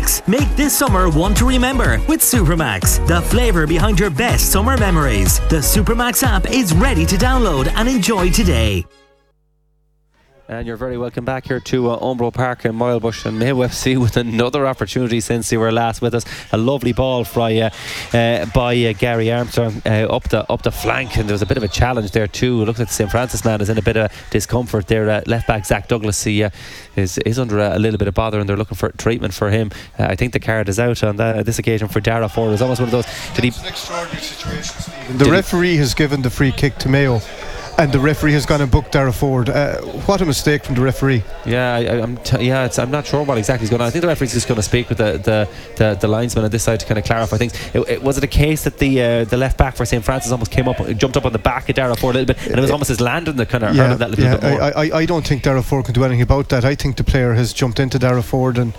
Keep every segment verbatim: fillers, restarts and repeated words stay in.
Supermax. Make this summer one to remember with Supermax, the flavour behind your best summer memories. The Supermax app is ready to download and enjoy today. And you're very welcome back here to uh, Umbro Park in Moylebush, and Mayo F C with another opportunity since they were last with us. A lovely ball by, uh, uh, by uh, Gary Armstrong uh, up the up the flank, and there was a bit of a challenge there too. It looks like the Saint Francis man is in a bit of discomfort there. Uh, left back Zach Douglas he, uh, is, is under a, a little bit of bother, and they're looking for treatment for him. Uh, I think the card is out on that, uh, this occasion for Dara Ford. It's almost one of those. Did he? It's an extraordinary situation, Stephen. The referee has given the free kick to Mayo, and the referee has gone and booked Dara Ford. Uh, what a mistake from the referee. Yeah, I, I'm t- yeah, it's, I'm not sure what exactly is going on. I think the referee's just going to speak with the, the, the, the linesman on this side to kind of clarify things. It, it, was it a case that the uh, the left back for Saint Francis almost came up, jumped up on the back of Dara Ford a little bit, and it was almost his landing that kind of yeah, hurt him that little yeah, bit more? I, I, I don't think Dara Ford can do anything about that. I think the player has jumped into Dara Ford, and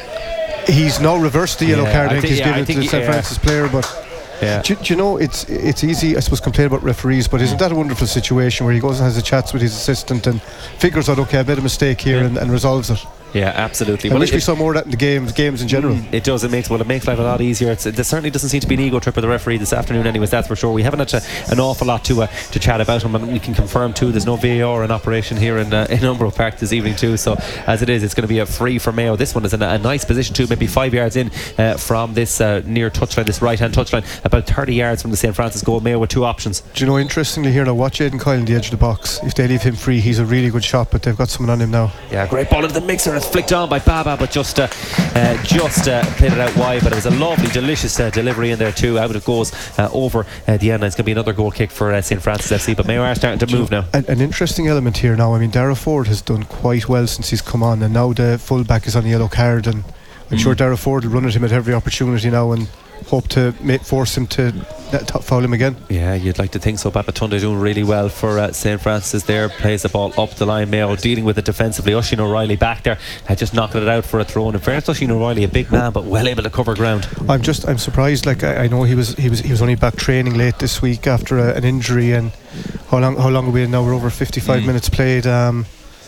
he's now reversed the yellow yeah, card. I I think, think he's yeah, given I it to think the he, Saint yeah. Francis player, but Yeah. Do, do you know, it's it's easy, I suppose, complain about referees, but isn't that a wonderful situation where he goes and has a chat with his assistant and figures out, okay, I made a mistake here, yeah. and, and resolves it? Yeah, absolutely. I well, wish it, we saw more of that in the games, games in general. It does. It makes well, it makes life a lot easier. It's, there certainly doesn't seem to be an ego trip with the referee this afternoon, anyways. That's for sure. We haven't had to, an awful lot to uh, to chat about him, and we can confirm too. There's no V A R in operation here in uh, in Umbro Park this evening too. So as it is, it's going to be a free for Mayo. This one is in a, a nice position too, maybe five yards in uh, from this uh, near touchline, this right hand touchline, about thirty yards from the Saint Francis goal. Mayo with two options. Do you know, interestingly here now, watch Aidan Coyle on the edge of the box. If they leave him free, he's a really good shot, but they've got someone on him now. Yeah, great ball into the mixer. It's flicked on by Baba, but just uh, uh, just uh, played it out wide. But it was a lovely, delicious uh, delivery in there too. Out it goes uh, over uh, the end. It's going to be another goal kick for uh, Saint Francis F C. But Mayo are starting to move now. An, an interesting element here now. I mean, Dara Ford has done quite well since he's come on, and now the full back is on a yellow card, and I'm mm. sure Dara Ford will run at him at every opportunity now and hope to make, force him to uh, foul him again. Yeah, you'd like to think so. Babatunde doing really well for uh, Saint Francis there. Plays the ball up the line. Mayo dealing with it defensively. Oisin O'Reilly back there, uh, just knocking it out for a throw. And in fairness, Oisin O'Reilly, a big man, but well able to cover ground. I'm just, I'm surprised. Like I, I know he was, he was, he was only back training late this week after a, an injury. And how long, how long are we in now? We're over fifty-five mm. minutes played. Um,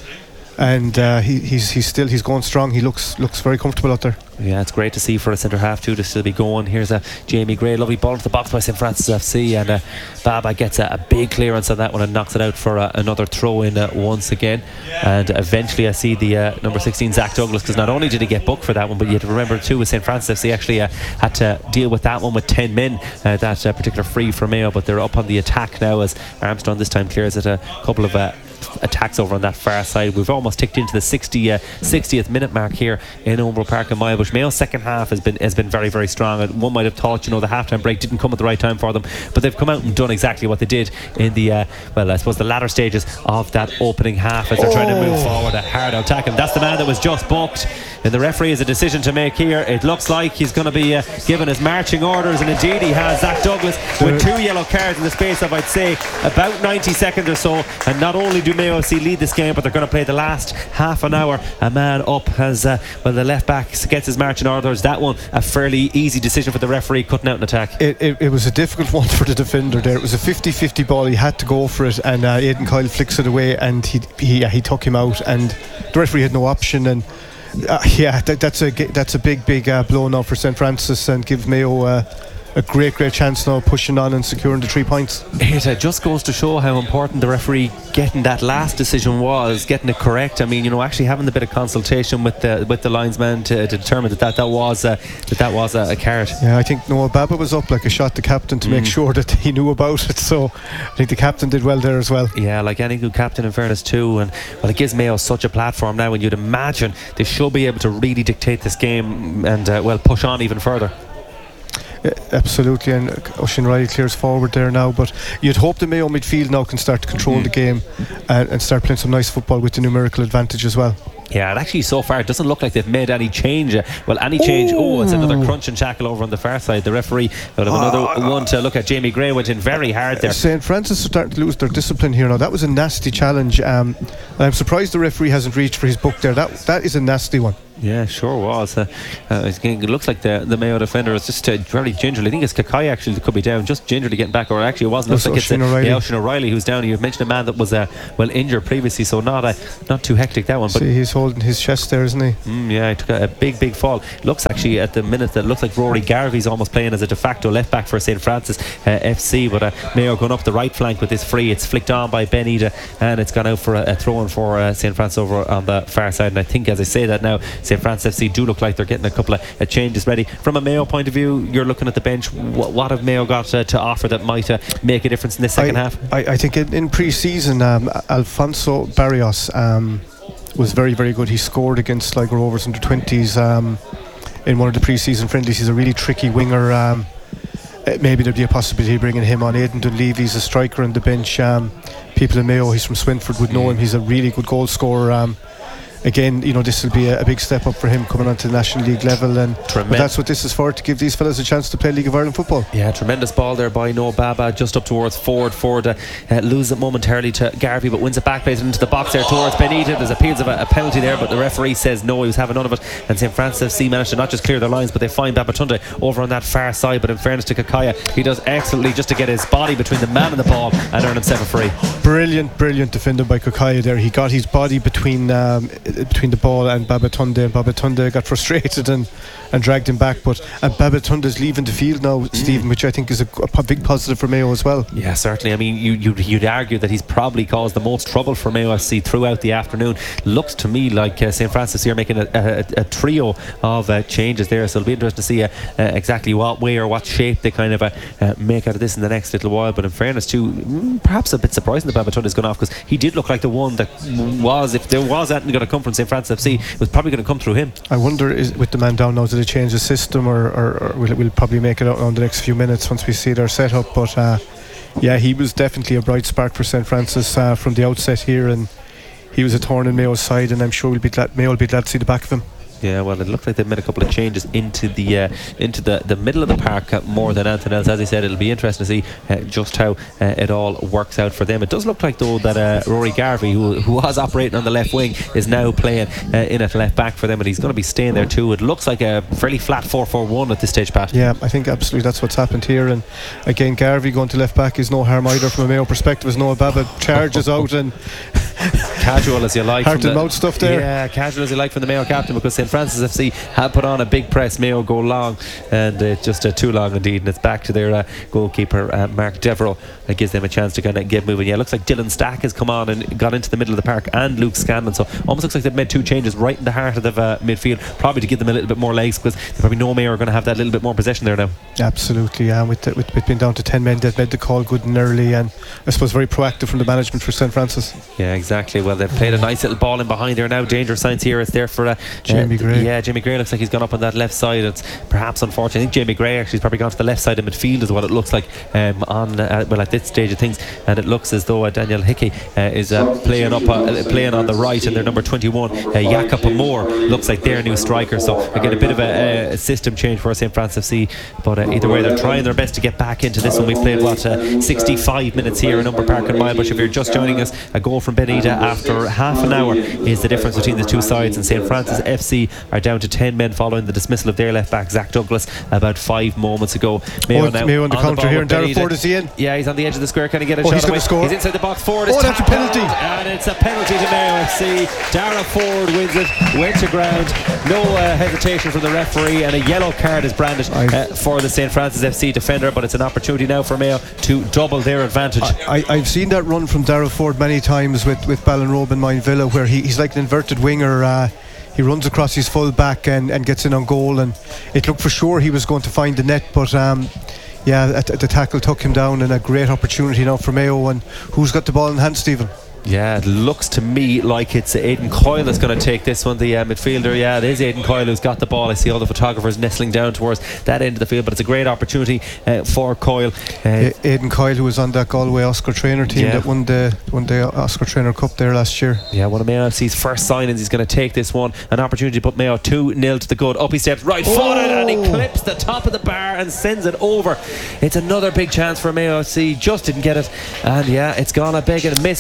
and uh, he, he's he's still he's going strong. He looks looks very comfortable out there. Yeah, it's great to see for a centre half too to still be going. Here's a Jamie Gray, lovely ball into the box by Saint Francis F C, and uh, Baba gets a, a big clearance on that one and knocks it out for uh, another throw in uh, once again. And eventually I see the uh, number sixteen Zach Douglas, because not only did he get booked for that one, but you have to remember too with Saint Francis F C actually uh, had to deal with that one with ten men, uh, that uh, particular free for Mayo, but they're up on the attack now as Armstrong this time clears it. A couple of uh, attacks over on that far side. We've almost ticked into the sixty, uh, sixtieth minute mark here in Umbro Park in Moylebush. Mayo's second half has been has been very very strong, and one might have thought, you know, the halftime break didn't come at the right time for them, but they've come out and done exactly what they did in the uh, well I suppose the latter stages of that opening half as they're oh. trying to move forward. A hard out tackle. That's the man that was just booked, and the referee has a decision to make here. It looks like he's going to be uh, given his marching orders, and indeed he has. Zach Douglas with two yellow cards in the space of, I'd say, about ninety seconds or so, and not only do Mayo F C lead this game, but they're going to play the last half an hour a man up as uh, well the left back gets his marching orders. That one a fairly easy decision for the referee, cutting out an attack. It, it, it was a difficult one for the defender there. It was a fifty-fifty ball. He had to go for it, and uh, Aidan Coyle flicks it away, and he he, uh, he took him out, and the referee had no option. And uh, yeah, that, that's a that's a big big uh, blow now for Saint Francis, and gives Mayo uh, a great great chance now, pushing on and securing the three points. It uh, just goes to show how important the referee getting that last decision was, getting it correct. I mean, you know, actually having a bit of consultation with the with the linesman to, to determine that that, that was uh, that that was a, a card. Yeah, I think Noah Baba was up like a shot, the captain, to mm. make sure that he knew about it. So I think the captain did well there as well. Yeah, like any good captain in fairness too. And well, it gives Mayo such a platform now, and you'd imagine they should be able to really dictate this game and uh, well push on even further. Yeah, absolutely, and Oisin Riley clears forward there now, but you'd hope the Mayo midfield now can start to control mm. the game and, and start playing some nice football with the numerical advantage as well. Yeah, and actually so far it doesn't look like they've made any change. Uh, well, any change. Ooh. Oh, it's another crunch and tackle over on the far side. The referee will have another uh, one to look at. Jamie Gray went in very hard there. Saint Francis are starting to lose their discipline here now. That was a nasty challenge. Um, I'm surprised the referee hasn't reached for his book there. That that is a nasty one. Yeah, sure was. Uh, uh, it looks like the the Mayo defender is just uh, very gingerly. I think it's Kakai actually that could be down, just gingerly getting back. Or actually, it wasn't. Looks like it's uh, yeah, Oisin O'Reilly who's down. You mentioned a man that was uh, well injured previously, so not uh, not too hectic that one. But see, he's holding his chest there, isn't he? Mm, yeah, he took a, a big, big fall. Looks actually at the minute that looks like Rory Garvey's almost playing as a de facto left back for Saint Francis uh, F C. But uh, Mayo going up the right flank with this free. It's flicked on by Ben Ida, and it's gone out for a, a throw in for uh, Saint Francis over on the far side. And I think, as I say that now, Saint Francis F C do look like they're getting a couple of uh, changes ready. From a Mayo point of view, you're looking at the bench. What, what have Mayo got uh, to offer that might uh, make a difference in this second I, half? I, I think in, in pre-season, um, Alfonso Barrios um, was very, very good. He scored against Sligo Rovers under twenties um, in one of the pre-season friendlies. He's a really tricky winger. Um, maybe there'd be a possibility of bringing him on. Aidan Dunleavy's a striker on the bench. Um, people in Mayo, he's from Swinford, would know him. He's a really good goal scorer. Um, Again, you know, this will be a, a big step up for him coming onto the National League level, and but that's what this is for, to give these fellas a chance to play League of Ireland football. Yeah, tremendous ball there by Noah Baba, just up towards Ford. Ford uh, uh, loses it momentarily to Garvey, but wins it back, plays it into the box there towards Benita. There's appeals of a, a penalty there, but the referee says no, he was having none of it, and Saint Francis F C managed to not just clear their lines, but they find Babatunde over on that far side. But in fairness to Kakaya, he does excellently just to get his body between the man and the ball and earn himself a free. Brilliant, brilliant defending by Kakaya there. He got his body between um, between the ball and Babatunde, and Babatunde got frustrated and, and dragged him back. But and Babatunde's leaving the field now, mm. Stephen, which I think is a, a big positive for Mayo as well. Yeah, certainly. I mean, you, you'd, you'd argue that he's probably caused the most trouble for Mayo F C throughout the afternoon. Looks to me like uh, Saint Francis here making a, a, a trio of uh, changes there, so it'll be interesting to see uh, uh, exactly what way or what shape they kind of uh, uh, make out of this in the next little while. But in fairness too, mm, perhaps a bit surprising that Babatunde's gone off, because he did look like the one that was, if there was anything going to come from Saint Francis F C, it was probably going to come through him. I wonder, is with the man down now, do they change the system, or, or, or will it, we'll probably make it out in the next few minutes once we see their setup. But uh, yeah, he was definitely a bright spark for Saint Francis uh, from the outset here, and he was a thorn in Mayo's side, and I'm sure we'll be glad, Mayo will be glad to see the back of him. Yeah, well, it looked like they've made a couple of changes into the uh, into the, the middle of the park uh, more than anything else. As I said, it'll be interesting to see uh, just how uh, it all works out for them. It does look like, though, that uh, Rory Garvey, who, who was operating on the left wing, is now playing uh, in at left back for them, and he's going to be staying there too. It looks like a fairly flat four four one at this stage, Pat. Yeah, I think absolutely that's what's happened here. And again, Garvey going to left back is no harm either from a Mayo perspective, as Noah Baba charges out and casual as you like, heart and mouth stuff there. Yeah, casual as you like from the Mayo captain, because Saint Francis F C have put on a big press. Mayo go long, and uh, just uh, too long indeed, and it's back to their uh, goalkeeper uh, Mark Devereux. That gives them a chance to kind of get moving. Yeah, it looks like Dylan Stack has come on and got into the middle of the park, and Luke Scanlon, so almost looks like they've made two changes right in the heart of the uh, midfield, probably to give them a little bit more legs, because they probably know Mayo are going to have that little bit more possession there now. Absolutely, yeah. With, the, with, with being down to ten men, they've made the call good and early, and I suppose very proactive from the management for Saint Francis. Yeah, exactly. Well, they've played a nice little ball in behind there now. Danger signs here. It's there for uh, Jamie uh, Gray. Yeah, Jamie Gray looks like he's gone up on that left side. It's perhaps unfortunate. I think Jamie Gray actually has probably gone to the left side of midfield, is what it looks like um, on uh, well at this stage of things, and it looks as though uh, Daniel Hickey uh, is uh, playing up uh, playing on the right, and their number twenty-one uh, Jakob Moore looks like their new striker. So again, a bit of a, a system change for Saint Francis F C, but uh, either way they're trying their best to get back into this one. We've played what uh, sixty-five minutes here in Umber Park and Milebush. If you're just joining us, a goal from Benita after half an hour is the difference between the two sides, and Saint Francis F C are down to ten men following the dismissal of their left back Zach Douglas about five moments ago. Mayo, oh, now Mayo on the on counter the here, and Darragh Ford, is he in? Yeah, he's on the edge of the square. Can he get a oh, shot he's away? Score. He's inside the box. Ford is oh, that's a penalty, and it's a penalty to Mayo F C. Darragh Ford wins it, went to ground, no uh, hesitation from the referee, and a yellow card is branded uh, for the Saint Francis F C defender, but it's an opportunity now for Mayo to double their advantage. I, I, I've seen that run from Darragh Ford many times with, with Ballinrobe and Mine Villa, where he, he's like an inverted winger. Uh, he runs across his full back and, and gets in on goal, and it looked for sure he was going to find the net, but um, yeah, the tackle took him down, and a great opportunity now for Mayo. And who's got the ball in hand, Stephen? Yeah, it looks to me like it's Aidan Coyle that's going to take this one, the uh, midfielder. Yeah, it is Aidan Coyle who's got the ball. I see all the photographers nestling down towards that end of the field, but it's a great opportunity uh, for Coyle. Uh, Aidan Coyle, who was on that Galway Oscar Trainer team yeah. that won the won the Oscar Trainer Cup there last year. Yeah, one of Mayo F C's first signings. He's going to take this one, an opportunity to put Mayo two nil to the good. Up he steps, right footed, oh. and he clips the top of the bar and sends it over. It's another big chance for Mayo F C, just didn't get it, and yeah, it's gone a big and a missed penalty from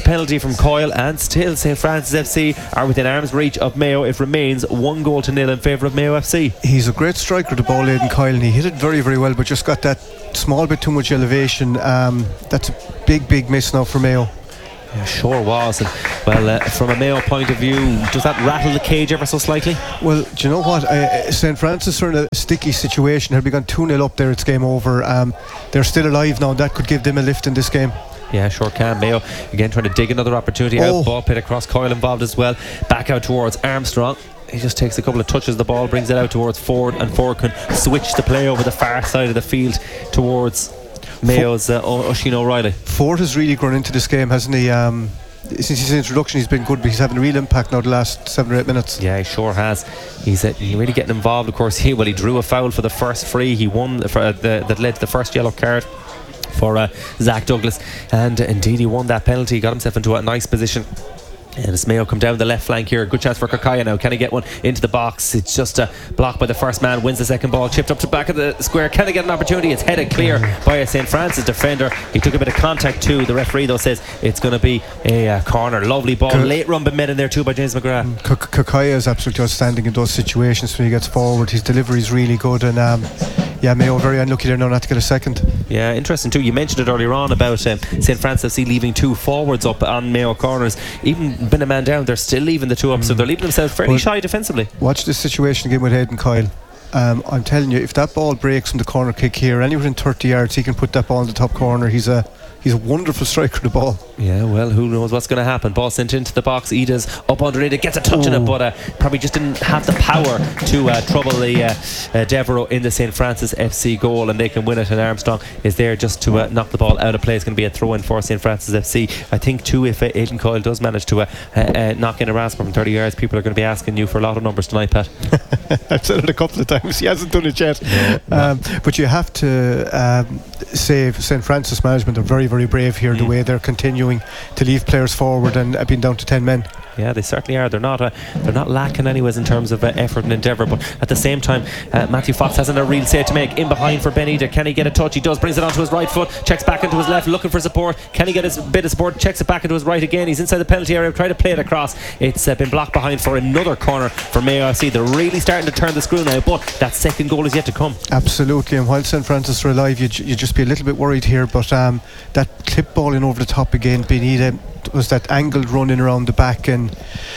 from Coyle, and still St Francis F C are within arm's reach of Mayo. It remains one goal to nil in favour of Mayo F C. He's a great striker, the ball, Aidan Coyle, and he hit it very very well, but just got that small bit too much elevation. Um, that's a big big miss now for Mayo. Yeah, sure was. And, well, uh, from a Mayo point of view, does that rattle the cage ever so slightly? Well, do you know what? Uh, St Francis are in a sticky situation. Had we gone two nil up there, it's game over. Um, they're still alive now, and that could give them a lift in this game. Yeah, sure can. Mayo again trying to dig another opportunity oh. out. Ball pit across, Coyle involved as well. Back out towards Armstrong. He just takes a couple of touches of the ball, brings it out towards Ford, and Ford can switch the play over the far side of the field towards Mayo's uh, Oisin O'Reilly. Ford has really grown into this game, hasn't he? Um, since his introduction he's been good, but he's having a real impact now the last seven or eight minutes. Yeah, he sure has. He's uh, really getting involved. Of course, he well he drew a foul for the first free. He won for, uh, the, that led to the first yellow card for uh, Zach Douglas, and uh, indeed he won that penalty. He got himself into a nice position. And as Mayo come down the left flank here, good chance for Kakaya now. Can he get one into the box? It's just a block by the first man, wins the second ball, chipped up to the back of the square. Can he get an opportunity? It's headed clear by a St Francis defender. He took a bit of contact too. The referee though says it's going to be a uh, corner. Lovely ball, K- late run been made in there too by James McGrath. K- Kakaya is absolutely outstanding in those situations when he gets forward. His delivery is really good, and um, yeah, Mayo very unlucky there now not to get a second. Yeah, interesting too. You mentioned it earlier on about um, St Francis F C leaving two forwards up on Mayo corners. Even been a man down, they're still leaving the two up, mm. so they're leaving themselves fairly well, shy defensively. Watch this situation again with Aidan Coyle. Um, I'm telling you, if that ball breaks from the corner kick here, anywhere in thirty yards, he can put that ball in the top corner. He's a He's a wonderful striker of the ball. Yeah, well, who knows what's going to happen. Ball sent into the box. Ida's up underneath it, gets a touch Ooh. in it, but uh, probably just didn't have the power to uh, trouble the uh, uh, Devereux in the St Francis F C goal, and they can win it. And Armstrong is there just to uh, knock the ball out of play. It's going to be a throw in for St Francis F C. I think too, if uh, Aidan Coyle does manage to uh, uh, uh, knock in a rasper from thirty yards, people are going to be asking you for a lot of numbers tonight, Pat. I've said it a couple of times. He hasn't done it yet. No, um, no. But you have to um, say St Francis management are very, very brave here. Mm. The way they're continuing to leave players forward and uh, being down to ten men. Yeah, they certainly are. They're not uh, they're not lacking anyways in terms of uh, effort and endeavour, but at the same time uh, Matthew Fox hasn't a real say to make. In behind for Ben Ida. Can he get a touch? He does. Brings it onto his right foot, checks back into his left, looking for support. Can he get his bit of support? Checks it back into his right again. He's inside the penalty area, trying to play it across. It's uh, been blocked behind for another corner for Mayo F C. They're really starting to turn the screw now, but that second goal is yet to come. Absolutely, and while St Francis are alive, you'd, you'd just be a little bit worried here, but um, that clip ball in over the top again, Ben Ida, was that angled run in around the back, and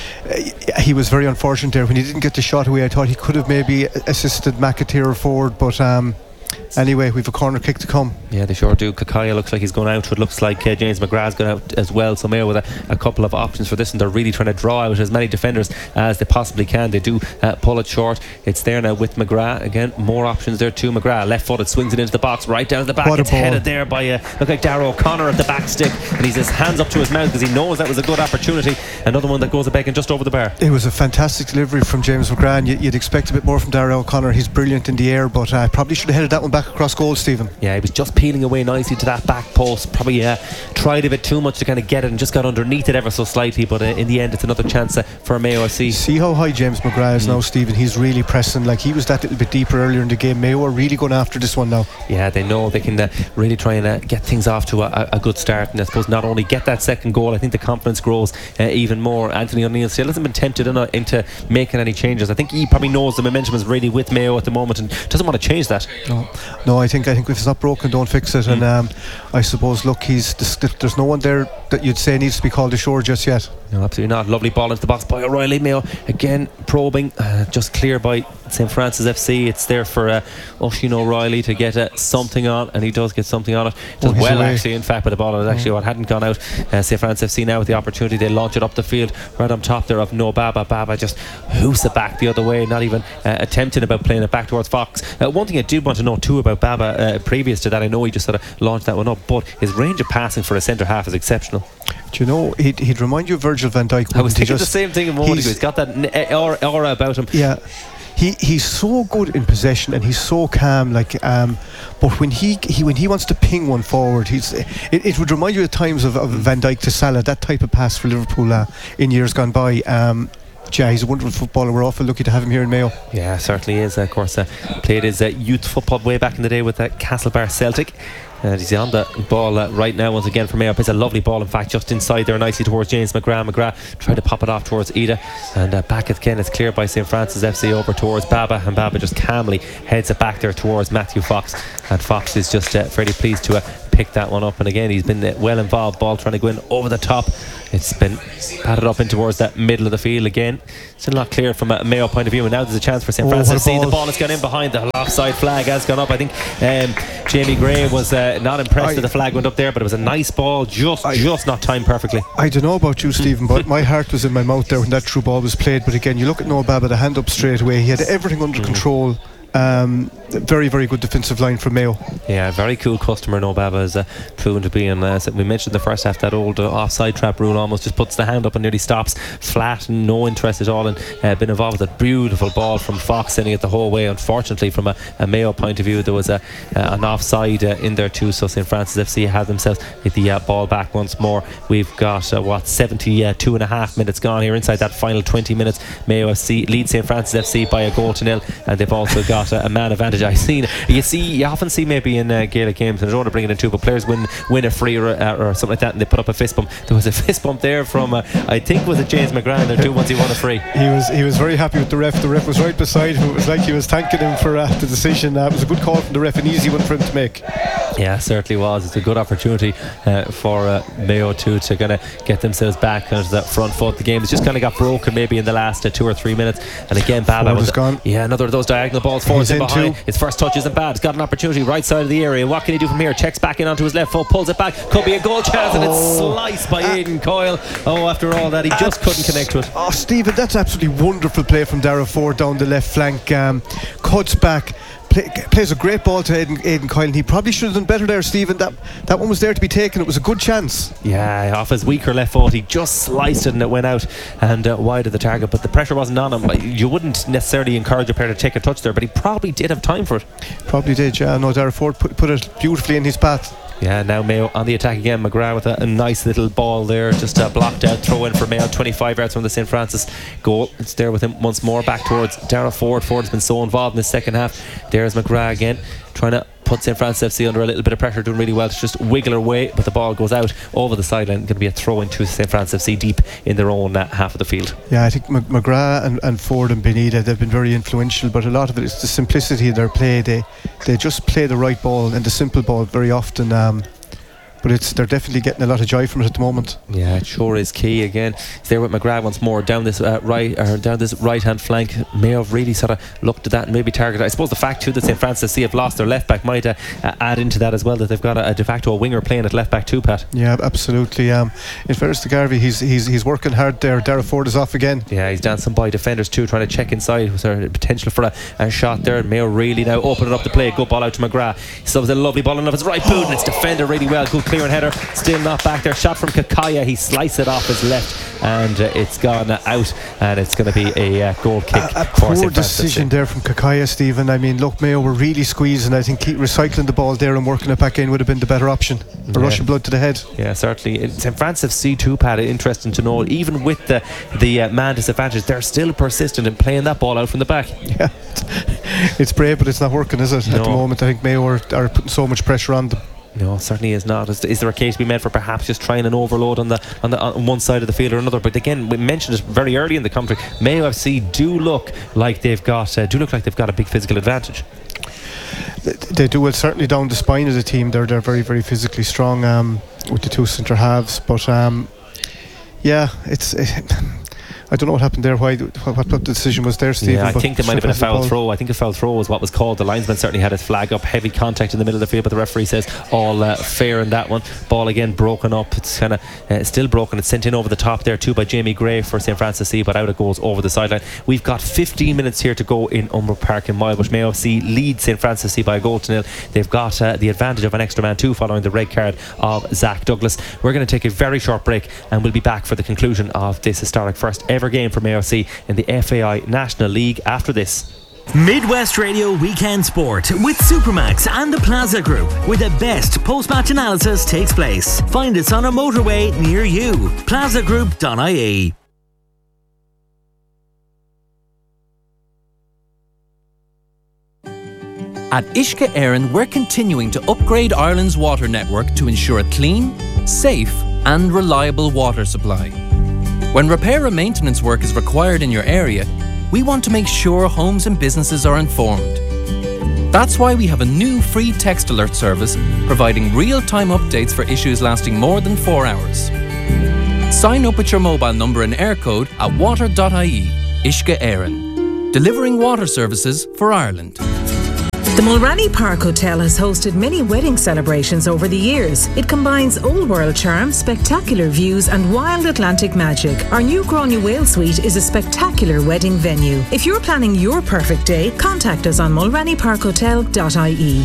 uh, he was very unfortunate there when he didn't get the shot away. I thought he could have maybe assisted McAteer forward, but um, anyway, we've a corner kick to come. Yeah, they sure do. Kakaya looks like he's going out. It looks like uh, James McGrath's going out as well. So Mayo with a, a couple of options for this, and they're really trying to draw out as many defenders as they possibly can. They do uh, pull it short. It's there now with McGrath again. More options there too. McGrath left footed, swings it into the box, right down to the back. What it's headed there by uh, look like Darragh O'Connor at the back stick, and he's his hands up to his mouth because he knows that was a good opportunity. Another one that goes a begging just over the bar. It was a fantastic delivery from James McGrath. You, you'd expect a bit more from Darragh O'Connor. He's brilliant in the air, but uh, probably should have headed that one back across goal, Stephen. Yeah, he was just peeling away nicely to that back post. Probably uh, tried a bit too much to kind of get it and just got underneath it ever so slightly, but uh, in the end it's another chance uh, for Mayo F C. See how high James McGrath is mm. now, Stephen. He's really pressing. Like, he was that little bit deeper earlier in the game. Mayo are really going after this one now. Yeah, they know they can uh, really try and uh, get things off to a, a good start, and I suppose not only get that second goal, I think the confidence grows uh, even more. Anthony O'Neill still hasn't been tempted in, uh, into making any changes. I think he probably knows the momentum is really with Mayo at the moment and doesn't want to change that. No, no I think I think if it's not broken, don't fix it. Mm. And um, I suppose, look, he's there's no one there that you'd say needs to be called ashore just yet. No, absolutely not. Lovely ball into the box by O'Reilly. Mayo again probing, uh, just clear by St Francis F C. It's there for uh, Oisin O'Reilly to get uh, something on, and he does get something on it. Does oh, well away. actually, in fact, with the ball. It actually oh. what hadn't gone out. uh, St Francis F C now with the opportunity, they launch it up the field right on top there of No Baba. Baba just hoops it back the other way, not even uh, attempting about playing it back towards Fox. Uh, one thing I did want to know too about Baba, uh, previous to that, I know he just sort of launched that one up, but his range of passing for a centre half is exceptional. Do you know, he'd, he'd remind you of Virgil van Dijk. I was thinking the same thing a moment ago. He's got that aura, aura about him. Yeah, he he's so good in possession and he's so calm. Like, um, but when he, he when he wants to ping one forward, he's it, it would remind you at times of, of Van Dijk to Salah, that type of pass for Liverpool uh, in years gone by. Um, yeah, he's a wonderful footballer. We're awful lucky to have him here in Mayo. Yeah, certainly is. Of course, uh, played his uh, youth football way back in the day with uh, Castlebar Celtic. And he's on the ball uh, right now once again for Mayo. It's a lovely ball, in fact, just inside there nicely towards James McGrath. McGrath tried to pop it off towards Ida, and uh, back again it's cleared by Saint Francis F C over towards Baba, and Baba just calmly heads it back there towards Matthew Fox, and Fox is just uh, fairly pleased to uh, pick that one up. And again, he's been uh, well involved. Ball trying to go in over the top. It's been patted up in towards that middle of the field again. Still not clear from a Mayo point of view, and now there's a chance for Saint Oh, Francis. what a See, the ball. ball has gone in behind. The offside flag has gone up. I think um, Jamie Gray was uh, not impressed I- that the flag went up there, but it was a nice ball, just I- just not timed perfectly. I don't know about you, Stephen, but my heart was in my mouth there when that through ball was played. But again, you look at Noah Baba, the hand up straight away. He had everything under control. Um, very, very good defensive line from Mayo. Yeah, very cool customer. No Baba has uh, proven to be. And uh, we mentioned in the first half that old uh, offside trap rule, almost just puts the hand up and nearly stops flat, and no interest at all, and uh, been involved with a beautiful ball from Fox, sending it the whole way. Unfortunately, from a, a Mayo point of view, there was a, uh, an offside uh, in there too, so Saint Francis F C had themselves with the uh, ball back once more. We've got uh, what seventy-two and a half minutes gone here inside that final twenty minutes. Mayo F C lead Saint Francis F C by a goal to nil, and they've also got a man advantage. I've seen, you see, you often see maybe in uh, Gaelic games, and I don't want to bring it into, but players win win a free or, uh, or something like that, and they put up a fist bump. There was a fist bump there from uh, I think was it James McGrath there too, once he won a free. He was he was very happy with the ref. The ref was right beside him. It was like he was thanking him for uh, the decision. Uh, it was a good call from the ref, an easy one for him to make. Yeah, certainly was. It's a good opportunity uh, for uh, Mayo too to kind of get themselves back onto that front foot. The game has just kind of got broken maybe in the last uh, two or three minutes, and again Baba Ford was is gone. Yeah, another of those diagonal balls. Ford's in in behind. too. His first touch isn't bad. He's got an opportunity right side of the area. What can he do from here? Checks back in onto his left foot, pulls it back. Could be a goal chance, and it's Oh. sliced by Aidan Coyle. Oh, after all that, he just couldn't connect to it. Oh, Stephen, that's absolutely wonderful play from Darragh Ford down the left flank. Um, cuts back, play, plays a great ball to Aidan, Aidan Coyle, and he probably should have done better there, Stephen. That that one was there to be taken. It was a good chance. Yeah, off his weaker left foot, he just sliced it and it went out and uh, wide of the target, but the pressure wasn't on him. You wouldn't necessarily encourage a player to take a touch there, but he probably did have time for it. Probably did, yeah. No, Darragh Ford put, put it beautifully in his path. Yeah, now Mayo on the attack again. McGrath with a, a nice little ball there, just uh, blocked out, throw in for Mayo, twenty-five yards from the Saint Francis goal. It's there with him once more, back towards Darragh Ford. Ford has been so involved in the second half. There's McGrath again, trying to put Saint Francis F C under a little bit of pressure, doing really well to just wiggle away, but the ball goes out over the sideline. Going to be a throw into Saint Francis F C deep in their own uh, half of the field. Yeah, I think Mc- McGrath and, and Ford and Benita, they've been very influential, but a lot of it is the simplicity of their play. They they just play the right ball and the simple ball very often. Um, but it's they're definitely getting a lot of joy from it at the moment. Yeah, it sure is key. Again, he's there with McGrath once more down this uh, right or down this right hand flank. Mayo have really sort of looked at that and maybe targeted. I suppose the fact too that Saint Francis F C have lost their left back might uh, uh, add into that as well, that they've got a, a de facto a winger playing at left back too, Pat. Yeah, absolutely. Um, in fairness to Garvey, he's he's he's working hard there. Darragh Ford is off again. Yeah, he's dancing by defenders too, trying to check inside. Was there potential for a, a shot there? Mayo really now opening up the play. Good ball out to McGrath. He subs a lovely ball in off his right boot, and it's defended really well. Good clearing header. Still not back there. Shot from Kakaya. He sliced it off his left, and uh, it's gone uh, out, and it's going to be a uh, goal kick. A, a for poor Saint Francis. decision there from Kakaya, Stephen. I mean, look, Mayo were really squeezing. I think keep recycling the ball there and working it back in would have been the better option. A Yeah. rushing blood to the head. Yeah, certainly. Saint Francis F C too, Pat, interesting to know, even with the the uh, man disadvantage, they're still persistent in playing that ball out from the back. Yeah, it's brave, but it's not working, is it? No. At the moment, I think Mayo are, are putting so much pressure on them. No, certainly is not. Is, is there a case to be made for perhaps just trying an overload on the on the on one side of the field or another? But again, we mentioned it very early in the commentary. Mayo F C do look like they've got uh, do look like they've got a big physical advantage. They, they do it certainly down the spine of the team. They're they're very very physically strong um, with the two centre halves. But um, yeah, it's. It, I don't know what happened there. Why? What, what the decision was there, Stephen? Yeah, I but think there might have been a foul ball. throw. I think a foul throw was what was called. The linesman certainly had his flag up. Heavy contact in the middle of the field, but the referee says all uh, fair in that one. Ball again broken up. It's kind of uh, still broken. It's sent in over the top there too by Jamie Gray for Saint Francis C, but out it goes over the sideline. We've got fifteen minutes here to go in Umber Park in Milebush. Mayo F C lead Saint Francis C by a goal to nil. They've got uh, the advantage of an extra man too, following the red card of Zach Douglas. We're going to take a very short break, and we'll be back for the conclusion of this historic first ever game for Mayo F C in the F A I National League after this. Midwest Radio Weekend Sport with Supermax and the Plaza Group, where the best post-match analysis takes place. Find us on a motorway near you. plaza group dot I E. At Uisce Éireann, we're continuing to upgrade Ireland's water network to ensure a clean, safe and reliable water supply. When repair and maintenance work is required in your area, we want to make sure homes and businesses are informed. That's why we have a new free text alert service providing real-time updates for issues lasting more than four hours. Sign up with your mobile number and air code at water dot I E. Uisce Éireann, delivering water services for Ireland. The Mulranny Park Hotel has hosted many wedding celebrations over the years. It combines old world charm, spectacular views and wild Atlantic magic. Our new Gráinne Whale Suite is a spectacular wedding venue. If you're planning your perfect day, contact us on mulranny park hotel dot I E.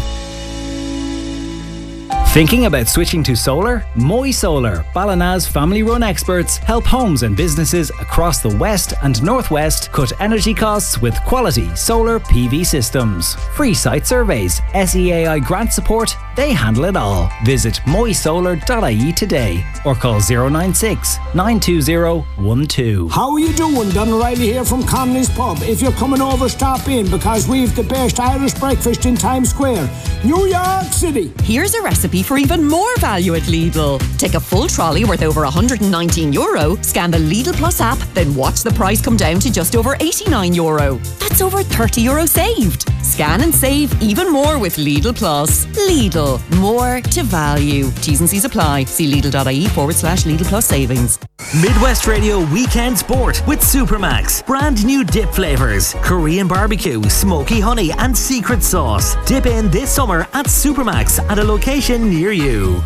Thinking about switching to solar? Moy Solar, Ballina's family-run experts, help homes and businesses across the west and northwest cut energy costs with quality solar P V systems. Free site surveys, S E A I grant support, they handle it all. Visit moy solar dot I E today or call zero nine six, nine two zero, one two. How are you doing? Don O'Reilly here from Connolly's Pub. If you're coming over, stop in because we've the best Irish breakfast in Times Square, New York City. Here's a recipe for even more value at Lidl. Take a full trolley worth over one hundred nineteen euro, scan the Lidl Plus app, then watch the price come down to just over eighty-nine euro. That's over thirty euro saved. Scan and save even more with Lidl Plus. Lidl, more to value. T's and C's apply. See Lidl dot I E forward slash Lidl Plus savings. Midwest Radio Weekend Sport with Supermax. Brand new dip flavours. Korean barbecue, smoky honey and secret sauce. Dip in this summer at Supermax at a location near you.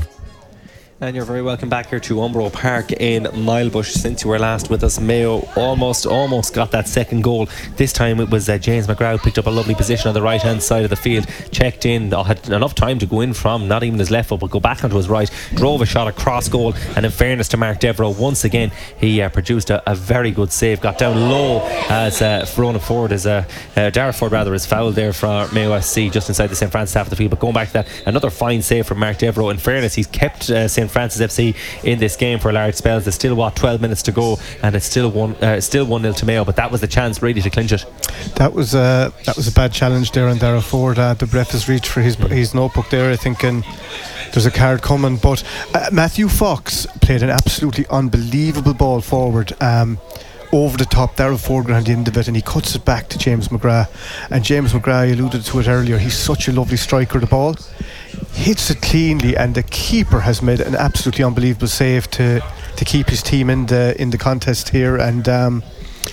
And you're very welcome back here to Umbro Park in Milebush. Since you were last with us, Mayo almost almost got that second goal. This time it was uh, James McGrath picked up a lovely position on the right hand side of the field, checked in, uh, had enough time to go in from not even his left foot but go back onto his right, drove a shot across goal, and in fairness to Mark Devereaux, once again he uh, produced a, a very good save, got down low as uh, Ronan Ford is uh, uh, Darragh Ford rather is fouled there for Mayo F C just inside the Saint Francis half of the field. But going back to that, another fine save from Mark Devereaux. In fairness, he's kept uh, Saint Francis F C in this game for large spells. There's still what twelve minutes to go and it's still one uh, still one nil to Mayo, but that was the chance really to clinch it. That was uh, that was a bad challenge there on Darragh Ford. Uh, the breath has reached for his mm. his notebook there, I think, and there's a card coming. But uh, Matthew Fox played an absolutely unbelievable ball forward, um, over the top. Darragh Ford ran the end of it and he cuts it back to James McGrath, and James McGrath, I alluded to it earlier, he's such a lovely striker. The ball hits it cleanly and the keeper has made an absolutely unbelievable save to to keep his team in the in the contest here. And um,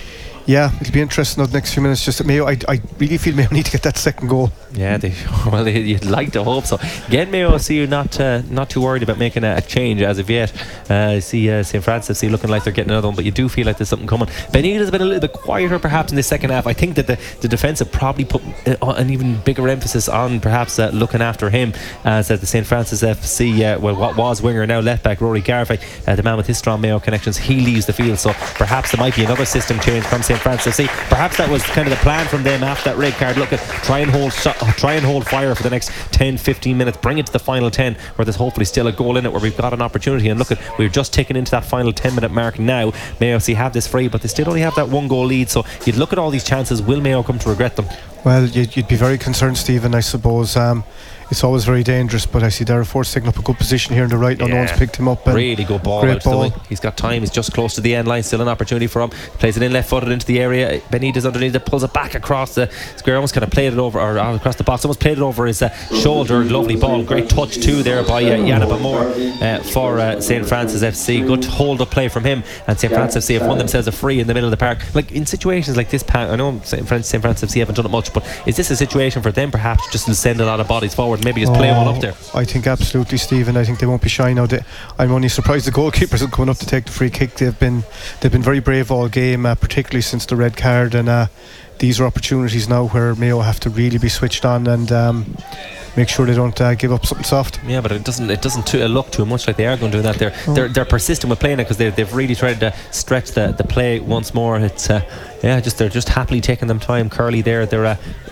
yeah, it'll be interesting in the next few minutes. Just that Mayo, I, I really feel Mayo need to get that second goal. Yeah, they, well, they, you'd like to hope so. Again, Mayo, I see you not uh, not too worried about making a, a change as of yet. Uh, I see uh, Saint Francis see looking like they're getting another one, but you do feel like there's something coming. Benitez has been a little bit quieter perhaps in the second half. I think that the, the defence have probably put uh, an even bigger emphasis on perhaps uh, looking after him, as uh, the Saint Francis F C, uh, well, what was winger, now left back Rory Garvey, uh, the man with his strong Mayo connections, he leaves the field. So perhaps there might be another system change from Saint Francis F C. Perhaps that was kind of the plan from them after that red card. Look at try and hold shot, try and hold fire for the next ten fifteen minutes, bring it to the final ten where there's hopefully still a goal in it, where we've got an opportunity. And look at, we're just ticking into that final ten minute mark now. Mayo F C have this free, but they still only have that one goal lead. So you'd look at all these chances, will Mayo come to regret them? Well, you'd, you'd be very concerned, Stephen, I suppose. Um, it's always very dangerous, but I see Darragh Ford taking up a good position here on the right. No, yeah, no one's picked him up. Really good ball great out ball. To the wing. He's got time, he's just close to the end line, still an opportunity for him. Plays it in left footed into the area. Benitez underneath it, pulls it back across the square, almost kind of played it over, or across the box, almost played it over his uh, shoulder. Lovely ball, great touch too there by uh, Yannick Bamor uh, for uh, Saint Francis F C. Good hold up play from him, and Saint Francis F C have won themselves a free in the middle of the park. Like in situations like this, I know Saint Francis F C haven't done it much, but is this a situation for them perhaps just to send a lot of bodies forward, maybe just play oh, one up there? I think absolutely, Stephen. I think they won't be shy now. They, I'm only surprised the goalkeepers are coming up to take the free kick. They've been they've been very brave all game, uh, particularly since the red card, and uh, these are opportunities now where Mayo have to really be switched on and um, make sure they don't uh, give up something soft. Yeah, but it doesn't it doesn't too, look too much like they are going to do that. They're oh. they're, they're persistent with playing it because they've, they've really tried to stretch the, the play once more. It's uh, yeah, just they're just happily taking them time. Curly there, they're uh,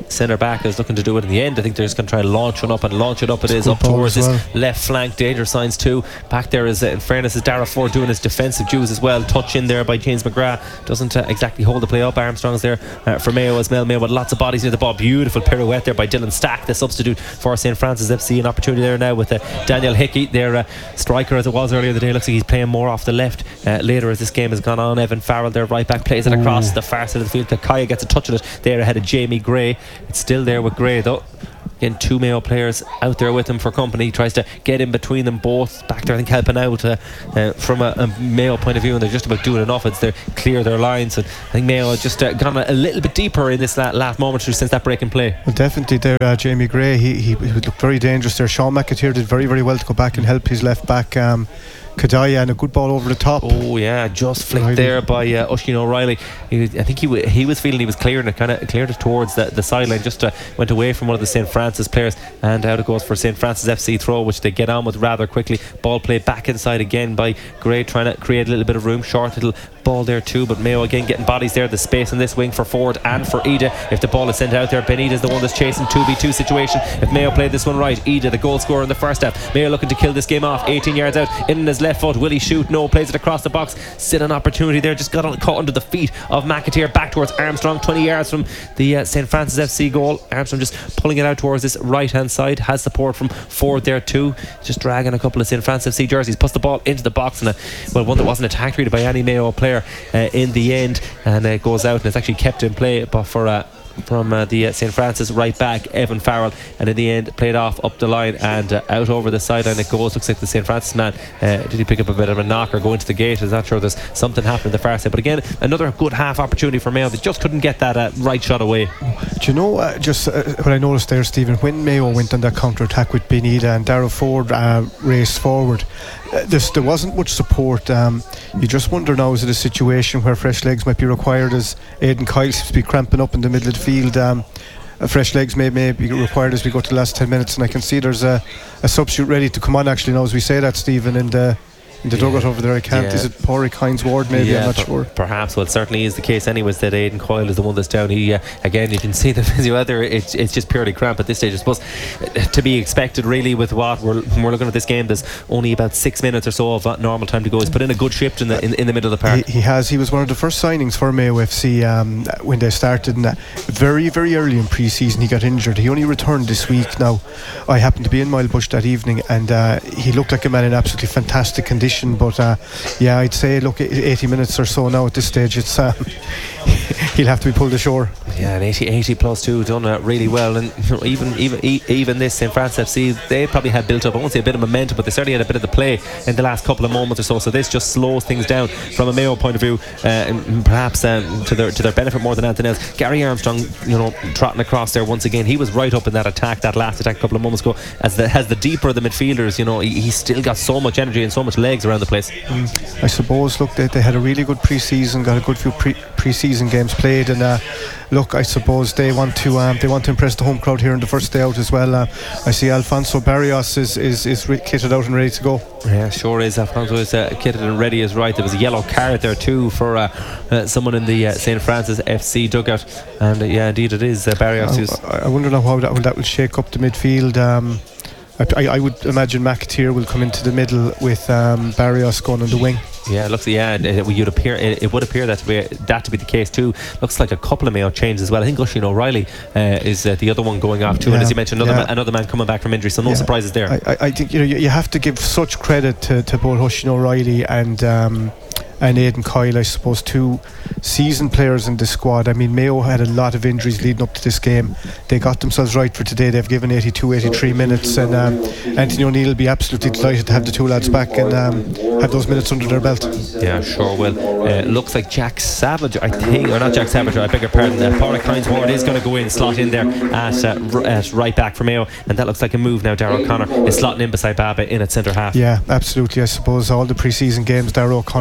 centre back is looking to do it in the end. I think they're just going to try to launch one up, and launch it up it is up towards his well. left flank. Danger signs too. Back there is, uh, in fairness, is Darragh Ford doing his defensive dues as well. Touch in there by James McGrath. Doesn't uh, exactly hold the play up. Armstrong's there uh, for Mayo as well. Mayo with lots of bodies near the ball. Beautiful pirouette there by Dylan Stack, the substitute for Saint Francis F C. An opportunity there now with uh, Daniel Hickey, their uh, striker as it was earlier in the day. Looks like he's playing more off the left uh, later as this game has gone on. Evan Farrell, their right back, plays it across Ooh. the far side of the field. Kaya gets a touch of it there ahead of Jamie Gray. It's still there with Gray though. Again, two Mayo players out there with him for company. He tries to get in between them both. Back there, I think, helping out uh, uh, from a, a Mayo point of view, and they're just about doing enough. It's to clear their lines. And I think Mayo has just uh, gone a, a little bit deeper in this last, last moment since that break in play. Well, definitely there, uh, Jamie Gray. He, he, he looked very dangerous there. Sean McAteer did very, very well to go back and help his left back. Um, Kadaya, and a good ball over the top. Oh yeah, just flicked O'Reilly. there by uh, Oisin O'Reilly. He, I think he w- he was feeling he was clearing it, kind of cleared it towards the, the sideline. Just uh, went away from one of the Saint Francis players, and out it goes for Saint Francis F C throw, which they get on with rather quickly. Ball played back inside again by Gray, trying to create a little bit of room. Short little ball there too, but Mayo again getting bodies there. The space in this wing for Ford and for Ida. If the ball is sent out there, Ben Ida is the one that's chasing two v two situation. If Mayo played this one right, Ida, the goal scorer in the first half. Mayo looking to kill this game off. eighteen yards out, in his left foot. Will he shoot? No, plays it across the box. Still an opportunity there, just got on, caught under the feet of McAteer. Back towards Armstrong, twenty yards from the uh, Saint Francis F C goal. Armstrong just pulling it out towards this right hand side. Has support from Ford there too, just dragging a couple of Saint Francis F C jerseys. Puts the ball into the box, and a, well, one that wasn't attacked really by any Mayo player uh, in the end, and it uh, goes out, and it's actually kept in play but for uh, from uh, the uh, Saint Francis right back, Evan Farrell, and in the end played off up the line and uh, out over the sideline it goes. Looks like the Saint Francis man uh, did he pick up a bit of a knock or go into the gate? I'm not sure. There's something happening the far side, but again another good half opportunity for Mayo. They just couldn't get that uh, right shot away. Do you know uh, just uh, what I noticed there, Stephen, when Mayo went on that counter attack with Ben Ida and Darragh Ford uh, raced forward, uh, this, there wasn't much support. Um, you just wonder now, is it a situation where fresh legs might be required, as Aidan Kyle seems to be cramping up in the middle of the field. Um, uh, fresh legs may, may be required as we go to the last ten minutes, and I can see there's a, a substitute ready to come on actually now as we say that, Stephen, in the in the yeah. dugout over there. I can't yeah. Is it Pádraig Hines Ward maybe? Yeah, I'm not per- sure. Perhaps. Well, it certainly is the case anyways that Aidan Coyle is the one that's down. He uh, again, you can see the physio there. It's, it's just purely cramp at this stage. I suppose to be expected really with what we're, we're looking at this game. There's only about six minutes or so of normal time to go. He's put in a good shift in the in, in the middle of the park. He, he has. He was one of the first signings for Mayo F C um, when they started, and very very early in pre-season he got injured. He only returned this week. Now I happened to be in Milebush that evening, and uh, he looked like a man in absolutely fantastic condition, but uh, yeah, I'd say look, eighty minutes or so now at this stage, it's um, he'll have to be pulled ashore. Yeah, and eighty, eighty plus two, done uh, really well. And you know, even even even this Saint Francis F C, they probably had built up, I won't say a bit of momentum, but they certainly had a bit of the play in the last couple of moments or so. So this just slows things down from a Mayo point of view, uh, and perhaps um, to their to their benefit more than anything else. Gary Armstrong, you know, trotting across there once again. He was right up in that attack, that last attack a couple of moments ago. As the as the deeper the midfielders, you know, he, he's still got so much energy and so much legs around the place. Mm. I suppose, look, they, they had a really good pre-season, got a good few pre- pre-season games played, and uh, look, I suppose they want to um, they want to impress the home crowd here in the first day out as well. uh, I see Alfonso Barrios is is, is re- kitted out and ready to go. Yeah, sure is. Alfonso is uh, kitted and ready is right. There was a yellow card there too for uh, uh, someone in the uh, Saint Francis F C dugout, and uh, yeah, indeed it is uh, Barrios. I, I wonder now how that, how that will shake up the midfield. um, I, I would imagine McAteer will come into the middle with um, Barrios going on the wing. Yeah, it looks yeah, it, it, you'd appear, it, it would appear that to be that to be the case too. Looks like a couple of Mayo changes as well. I think Oisin O'Reilly uh, is uh, the other one going off too, yeah, and as you mentioned, another, yeah. man, another man coming back from injury, so no yeah. surprises there. I, I think you know you, you have to give such credit to, to both Oisin O'Reilly and um, and Aidan Coyle, I suppose, two seasoned players in the squad. I mean, Mayo had a lot of injuries leading up to this game. They got themselves right for today. They've given eighty-two, eighty-three minutes, and um, Anthony O'Neill will be absolutely delighted to have the two lads back and um, have those minutes under their belt. Yeah, sure will. Uh, looks like Jack Savage, I think, or not Jack Savage, I beg your pardon, uh, Pádraig Hines Ward is going to go in, slot in there at, uh, r- at right back for Mayo, and that looks like a move now. Darragh O'Connor is slotting in beside Baba in at centre half. Yeah, absolutely. I suppose all the pre-season games Darragh O'Connor was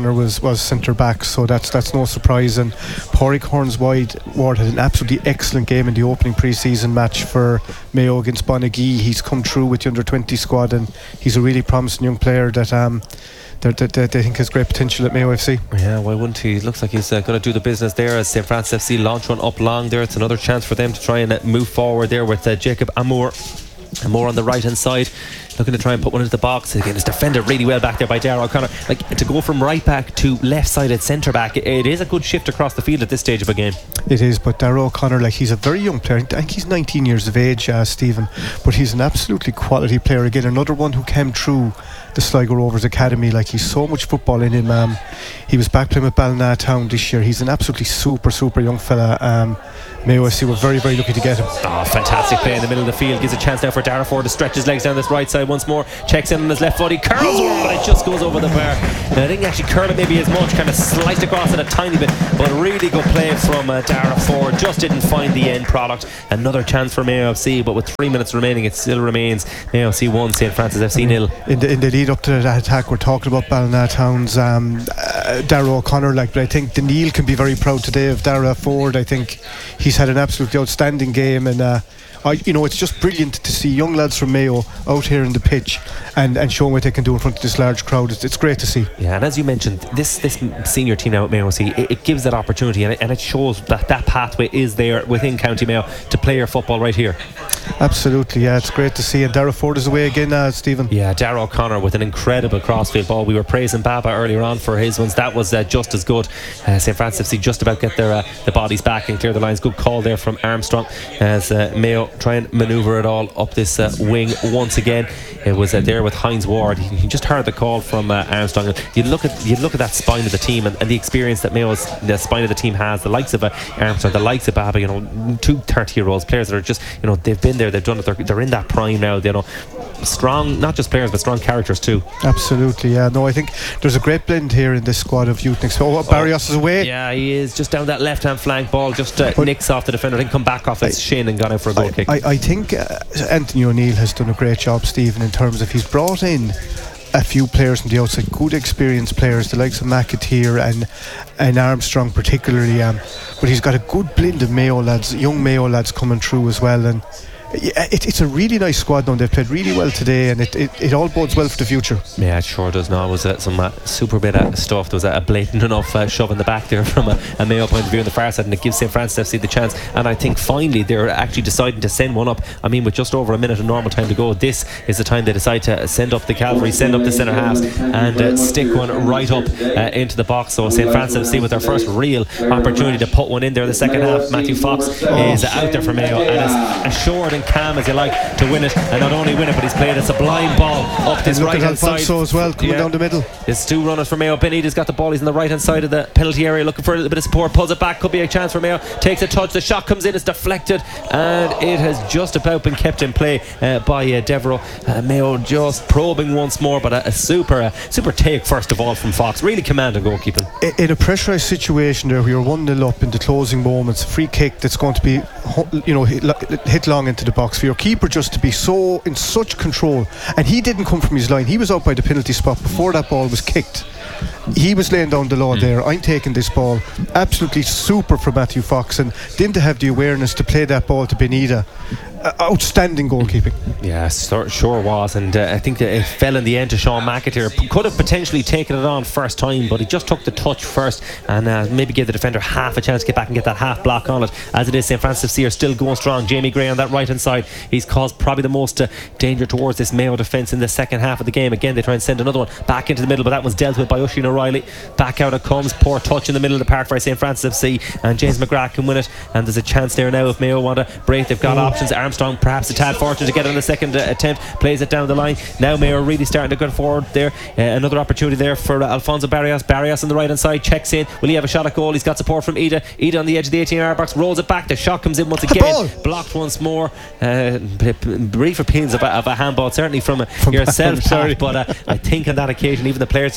was centre back, so that's that's no surprise. And Pádraig Hearns Ward Ward had an absolutely excellent game in the opening pre-season match for Mayo against Bonagee. He's come through with the under twenty squad, and he's a really promising young player that um that they, they think has great potential at Mayo F C. Yeah, why wouldn't he? It looks like he's uh, going to do the business there as Saint Francis F C launch one up long there. It's another chance for them to try and uh, move forward there with uh, Jacob Amour. Amour on the right hand side, looking to try and put one into the box. Again, it's defended really well back there by Darragh O'Connor. Like, to go from right back to left sided centre back, it, it is a good shift across the field at this stage of a game. It is, but Darragh O'Connor, like, he's a very young player. I think he's nineteen years of age, uh, Stephen, but he's an absolutely quality player. Again, another one who came through the Sligo Rovers Academy. Like, he's so much football in him. Um, he was back playing with Ballina Town this year. He's an absolutely super, super young fella. Um, Mayo F C were very, very lucky to get him. Oh, fantastic play in the middle of the field. Gives a chance now for Darragh Ford to stretch his legs down this right side once more. Checks in on his left foot. He curls one, but it just goes over the bar. Now, I think actually curl it maybe as much, kind of sliced across it a tiny bit, but really good play from uh, Darragh Ford. Just didn't find the end product. Another chance for Mayo F C, but with three minutes remaining, it still remains Mayo F C one, Saint Francis F C nil. In the, in the lead up to that attack, we're talking about Ballina Town's um, uh, Darragh O'Connor. Like, but I think Daniil can be very proud today of Darragh Ford. I think he's had an absolutely outstanding game, and uh, I, you know, it's just brilliant to see young lads from Mayo out here in the pitch and, and showing what they can do in front of this large crowd. It's, it's great to see. Yeah, and as you mentioned, this this senior team now at Mayo F C, it, it gives that opportunity, and it, and it shows that that pathway is there within County Mayo to play your football right here. Absolutely, yeah, it's great to see. And Darragh Ford is away again, uh, Stephen. Yeah, Darragh O'Connor with an incredible crossfield ball. We were praising Baba earlier on for his ones. That was uh, just as good. uh, Saint Francis F C just about get their uh, the bodies back and clear the lines. Good call there from Armstrong as uh, Mayo try and manoeuvre it all up this uh, wing once again. It was uh, there with Heinz Ward. He, he just heard the call from uh, Armstrong. You look at you look at that spine of the team and, and the experience that Mayo's the spine of the team has. The likes of uh, Armstrong, the likes of Baba. You know, two thirty-year-olds players that are just, you know, they've been there, they've done it. They're, they're in that prime now. You know, strong, not just players but strong characters too. Absolutely, yeah. No, I think there's a great blend here in this squad of youth. Next, oh, Barrios is away. Yeah, he is just down that left-hand flank. Ball just uh, nicks off the defender. Then come back off his shin and gone out for a goal I, kick. I, I think uh, Anthony O'Neill has done a great job, Stephen, in terms of he's brought in a few players from the outside, good experienced players, the likes of McAteer and and Armstrong particularly. Um, but he's got a good blend of Mayo lads, young Mayo lads coming through as well. And yeah, it, it's a really nice squad now. They've played really well today, and it, it, it all bodes well for the future. Yeah, it sure does. No, it was uh, some uh, super bit of stuff. There was a blatant enough uh, shove in the back there from a, a Mayo point of view on the far side, and it gives Saint Francis F C the chance. And I think finally they're actually deciding to send one up. I mean, with just over a minute of normal time to go, this is the time they decide to send up the cavalry, send up the centre halves, and uh, stick one right up uh, into the box. So Saint Francis F C with their first real opportunity to put one in there in the second half. Matthew Fox is out there for Mayo and is assured and calm as you like to win it, and not only win it, but he's played a sublime ball up this right hand side. Alfonso as well, coming yeah. down the middle. There's two runners for Mayo. Benitez got the ball. He's on the right hand side of the penalty area, looking for a little bit of support. Pulls it back. Could be a chance for Mayo. Takes a touch. The shot comes in. It's deflected, and it has just about been kept in play uh, by uh, Devereux. Uh, Mayo just probing once more, but a, a super, uh, super take first of all from Fox. Really commanding goalkeeping. In a pressurised situation there, we are one nil up in the closing moments. A free kick that's going to be, you know, hit long into the box. For your keeper just to be so in such control, and he didn't come from his line. He was out by the penalty spot before that ball was kicked. He was laying down the law mm. there. I'm taking this ball. Absolutely super for Matthew Fox, and didn't have the awareness to play that ball to Benita. Uh, outstanding goalkeeping. Yeah, sure, sure was, and uh, I think that it fell in the end to Sean McAteer. P- could have potentially taken it on first time, but he just took the touch first and uh, maybe gave the defender half a chance to get back and get that half block on it. As it is, Saint Francis F C are still going strong. Jamie Gray on that right hand side, he's caused probably the most uh, danger towards this Mayo defence in the second half of the game. Again, they try and send another one back into the middle, but that one's dealt with by Oisin O'Reilly. Back out it comes, poor touch in the middle of the park for Saint Francis F C, and James McGrath can win it, and there's a chance there now if Mayo want to break. They've got oh. options. Armstrong perhaps a tad fortunate to get on the second uh, attempt, plays it down the line. Now Mayo are really starting to go forward there. Uh, another opportunity there for uh, Alfonso Barrios. Barrios on the right hand side, checks in. Will he have a shot at goal? He's got support from Ida. Ida on the edge of the eighteen yard box, rolls it back. The shot comes in once again, blocked once more. Uh, brief opinions of a, of a handball, certainly from, uh, from yourself, Pat, but uh, I think on that occasion even the players didn't go for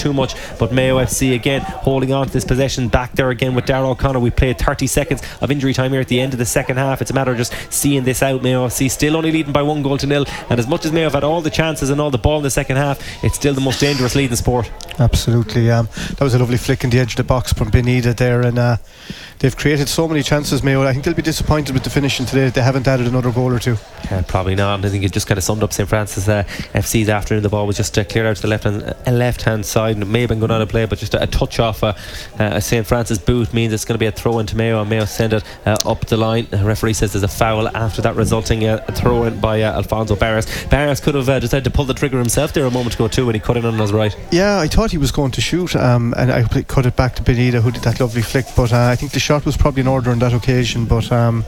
too much, but Mayo F C again holding on to this possession back there again with Darragh O'Connor. We played thirty seconds of injury time here at the end of the second half. It's a matter of just seeing this out. Mayo F C still only leading by one goal to nil, and as much as Mayo have had all the chances and all the ball in the second half, it's still the most dangerous lead in sport. Absolutely. Um, that was a lovely flick in the edge of the box from Benita there, and uh, they've created so many chances, Mayo. I think they'll be disappointed with the finishing today. They haven't added another goal or two. Yeah, probably not. I think it just kind of summed up Saint Francis uh, F C's afternoon. The ball was just uh, cleared out to the left hand, uh, left hand side, and it may have been going on a play, but just a, a touch off uh, uh, Saint Francis boot means it's going to be a throw into Mayo, and Mayo send it uh, up the line. The referee says there's a foul after that, resulting uh, a throw in by uh, Alfonso Barras. Barras could have uh, decided to pull the trigger himself there a moment ago too when he cut in on his right. Yeah, I thought he was going to shoot, um, and I cut it back to Benita, who did that lovely flick, but uh, I think the shot was probably in order on that occasion, but um,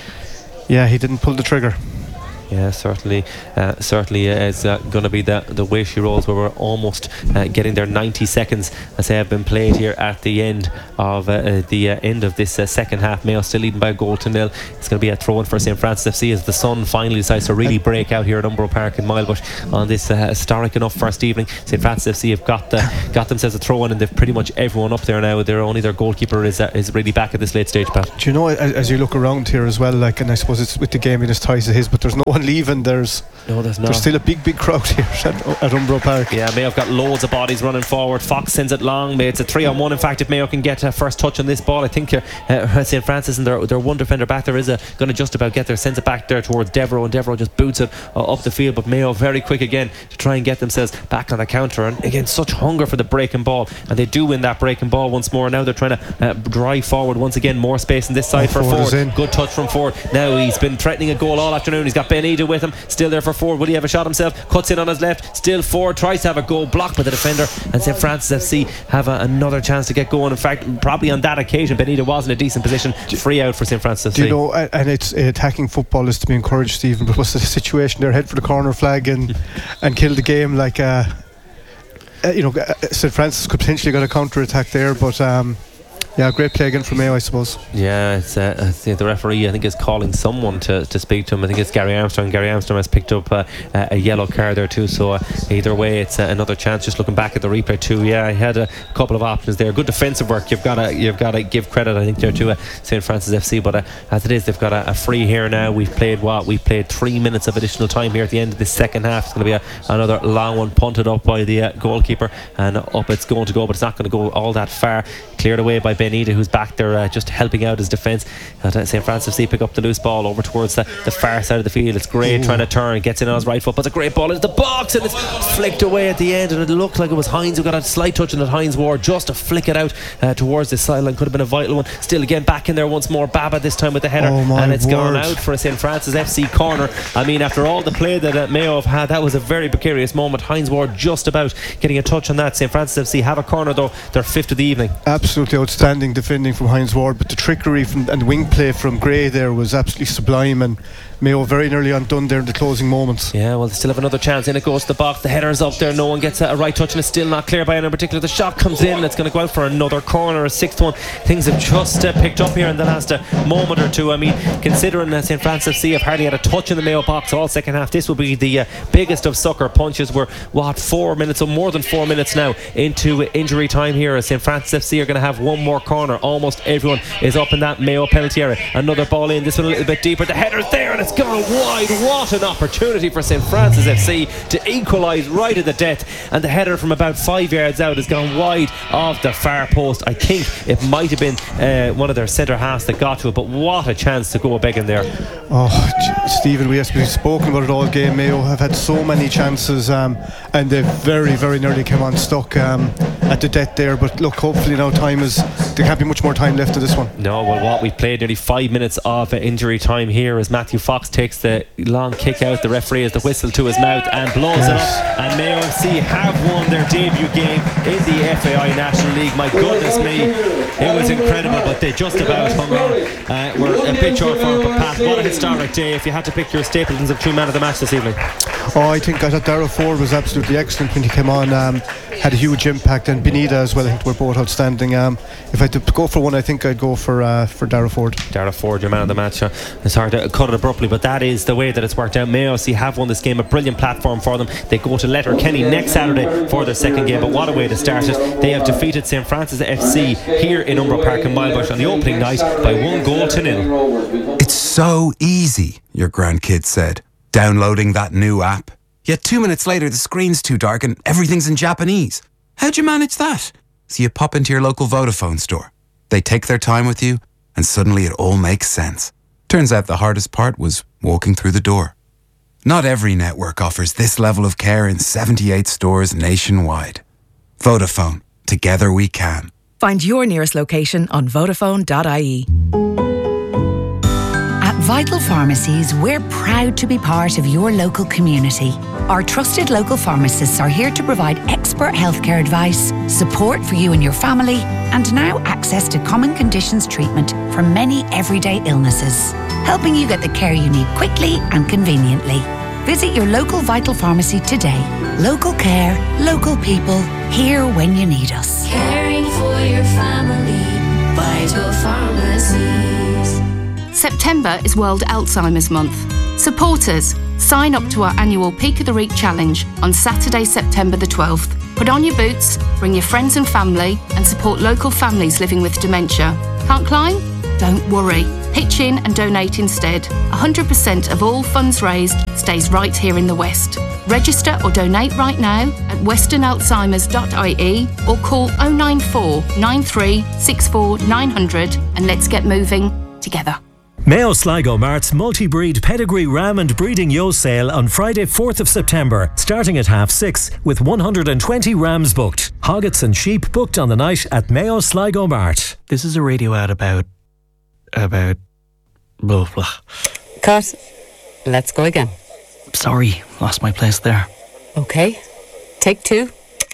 yeah, he didn't pull the trigger. Yeah, certainly uh, certainly is uh, going to be the, the way she rolls, where we're almost uh, getting there. ninety seconds as they have been played here at the end of uh, the uh, end of this uh, second half. Mayo still leading by a goal to nil. It's going to be a throw in for Saint Francis F C as the sun finally decides to really break out here at Umbro Park in Milebush on this uh, historic enough first evening. Saint Francis F C have got the, got themselves a throw in, and they've pretty much everyone up there now. They're only their goalkeeper is uh, is really back at this late stage, Pat. Do you know, as, as you look around here as well, like, and I suppose it's with the game in as tight as it is, but there's no one leaving. There's no, there's not. There's still a big, big crowd here at, at Umbro Park. Yeah, Mayo have got loads of bodies running forward. Fox sends it long. It's a three on one. In fact, if Mayo can get a first touch on this ball, I think uh, uh, Saint Francis and their, their one defender back there is uh, going to just about get there. Sends it back there towards Devereux, and Devereux just boots it uh, up the field. But Mayo very quick again to try and get themselves back on the counter. And again, such hunger for the breaking ball, and they do win that breaking ball once more. Now they're trying to uh, drive forward once again. More space on this side oh, for Ford. Good touch from Ford. Now he's been threatening a goal all afternoon. He's got Benita with him. Still there for Ford. Will he have a shot himself? Cuts in on his left. Still Ford tries to have a goal blocked by the defender, and Saint Francis F C have a, another chance to get going. In fact, probably on that occasion Benita was in a decent position. Free out for Saint Francis F C. Do you know, and it's uh, attacking football is to be encouraged, Stephen, but what's the situation there? Head for the corner flag and and kill the game. Like uh, uh, you know, uh, Saint Francis could potentially got a counter attack there, but um yeah, great play again from Mayo, I suppose. Yeah, it's uh, I think the referee I think is calling someone to, to speak to him. I think it's Gary Armstrong. Gary Armstrong has picked up uh, uh, a yellow card there too, so uh, either way it's uh, another chance. Just looking back at the replay too, yeah, he had a couple of options there. Good defensive work. You've got to you've got to give credit, I think, there to uh, Saint Francis F C. But uh, as it is, they've got a, a free here now. We've played what we've played three minutes of additional time here at the end of the second half. It's going to be a, another long one punted up by the uh, goalkeeper, and up it's going to go, but it's not going to go all that far. Cleared away by Benita, who's back there uh, just helping out his defence. uh, Saint Francis F C pick up the loose ball over towards the, the far side of the field. It's great. Ooh. Trying to turn, gets in on his right foot, puts a great ball into the box, and it's flicked away at the end, and it looked like it was Hines who got a slight touch on that. Hines Ward just to flick it out uh, towards the sideline. Could have been a vital one. Still again back in there once more. Baba this time with the header, oh and it's word. gone out for a Saint Francis F C corner. I mean, after all the play that uh, Mayo have had, that was a very precarious moment. Hines Ward just about getting a touch on that. Saint Francis F C have a corner though, their fifth of the evening. Absolutely outstanding defending from Hines Ward, but the trickery from and wing play from Gray there was absolutely sublime, and Mayo very nearly undone there in the closing moments. Yeah, well, they still have another chance. In it goes to the box. The header's up there. No one gets a, a right touch, and it's still not clear by anyone in particular. The shot comes in, and it's going to go out for another corner, a sixth one. Things have just uh, picked up here in the last uh, moment or two. I mean, considering uh, Saint Francis F C have hardly had a touch in the Mayo box all second half, this will be the uh, biggest of sucker punches. We're, what, four minutes or more than four minutes now into uh, injury time here, as Saint Francis F C are going to have one more corner. Almost everyone is up in that Mayo penalty area. Another ball in, this one a little bit deeper. The header's there, and it's gone wide. What an opportunity for Saint Francis F C to equalise right at the death, and the header from about five yards out has gone wide of the far post. I think it might have been uh, one of their centre halves that got to it, but what a chance to go begging there. Oh, Stephen, we have spoken about it all game. Mayo have had so many chances, um, and they very very nearly came unstuck um, at the death there, but look, hopefully now time is there can't be much more time left of this one. No, well, what we've played nearly five minutes of uh, injury time here as Matthew Fox takes the long kick out. The referee has the whistle to his mouth and blows yes. it up, and Mayo F C have won their debut game in the F A I National League. My goodness me, it was incredible, but they just about hung on. Uh, we're a bit short for it, but Pat, what a historic day. If you had to pick your Stapletons of two man of the match this evening. Oh, I think I thought Darragh Ford was absolutely excellent when he came on. Um, had a huge impact, and Benita as well. I think were both outstanding. Um, if I had to go for one, I think I'd go for uh, for Darragh Ford. Darragh Ford, your man of the match. Uh, it's hard to cut it abruptly, but that is the way that it's worked out. Mayo C have won this game, a brilliant platform for them. They go to Letterkenny next Saturday for their second game, but what a way to start it. They have defeated Saint Francis F C here in Umbro Park in Milebush on the opening night by one goal to nil. It's so easy, your grandkid said, downloading that new app. Yet two minutes later the screen's too dark and everything's in Japanese. How'd you manage that? So you pop into your local Vodafone store. They take their time with you and suddenly it all makes sense. Turns out the hardest part was walking through the door. Not every network offers this level of care in seventy-eight stores nationwide. Vodafone. Together we can. Find your nearest location on vodafone dot I E. At Vital Pharmacies, we're proud to be part of your local community. Our trusted local pharmacists are here to provide expert healthcare advice, support for you and your family, and now access to common conditions treatment for many everyday illnesses, helping you get the care you need quickly and conveniently. Visit your local Vital Pharmacy today. Local care, local people, here when you need us. Caring for your family, Vital Pharmacies. September is World Alzheimer's Month. Support us. Sign up to our annual Peak of the Reek Challenge on Saturday, September the twelfth. Put on your boots, bring your friends and family, and support local families living with dementia. Can't climb? Don't worry. Pitch in and donate instead. one hundred percent of all funds raised stays right here in the West. Register or donate right now at western alzheimers dot I E or call oh nine four, nine three six four, nine hundred and let's get moving together. Mayo Sligo Mart's multi-breed pedigree ram and breeding ewe sale on Friday fourth of September, starting at half six, with one hundred twenty rams booked. Hoggets and sheep booked on the night at Mayo Sligo Mart. This is a radio ad about... about... blah blah. Cut. Let's go again. Sorry, lost my place there. Okay. Take two.